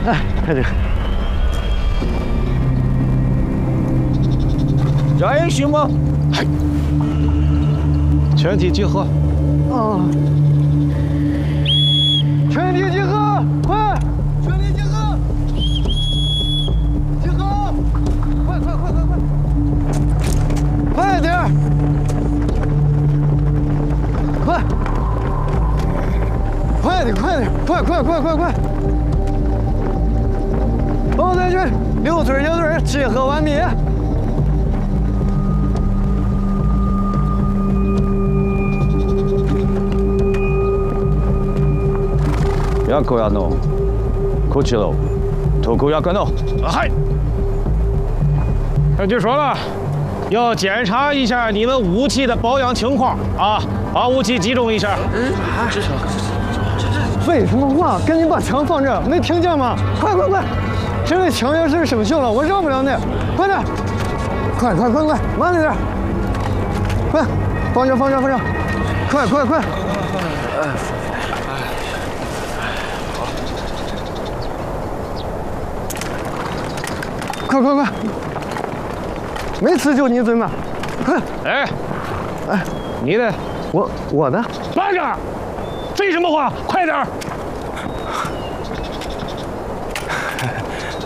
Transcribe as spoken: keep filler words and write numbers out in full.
哎，快点！ 加油，行吗？ 嗨，全体集合。 啊！全体集合，快！全体集合！集合！快快快快快！快点！快！快点快点！快快快快快！保灾区六村小队集合完毕。 要扣要弄，扣起喽，头扣要跟喽。 啊嗨！根据说了，要检查一下你们武器的保养情况啊，把武器集中一下。 嗯，这这这废什么话？赶紧把枪放这，没听见吗？快快快！这个枪要是生锈了，我饶不了你！快点！快快快快，慢点！快，放这放这放这！快快快！快快快！没刺就你嘴吗？快！ 哎，哎，你的， 我我的， 慢着！废什么话？快点儿！